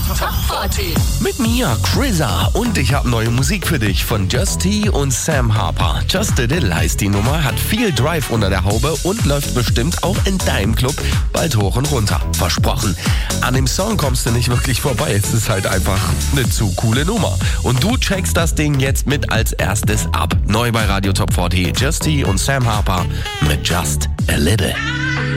Top 40. Mit mir, Chrissa. Und ich habe neue Musik für dich von Just T und Sam Harper. Just a Little heißt die Nummer, hat viel Drive unter der Haube und läuft bestimmt auch in deinem Club bald hoch und runter. Versprochen. An dem Song kommst du nicht wirklich vorbei. Es ist halt einfach eine zu coole Nummer. Und du checkst das Ding jetzt mit als erstes ab. Neu bei Radio Top 40. Just T und Sam Harper mit Just a Little.